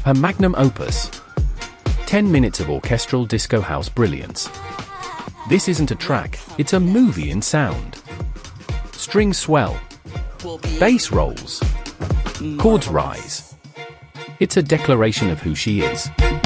Her magnum opus. 10 minutes of orchestral disco house brilliance. This isn't a track, it's a movie in sound. Strings swell. Bass rolls. Chords rise. It's a declaration of who she is.